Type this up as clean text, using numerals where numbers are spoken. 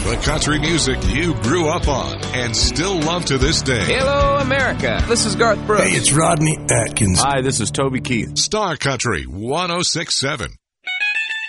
The country music you grew up on and still love to this day. Hello, America. This is Garth Brooks. Hey, it's Rodney Atkins. Hi, this is Toby Keith. Star Country 106.7.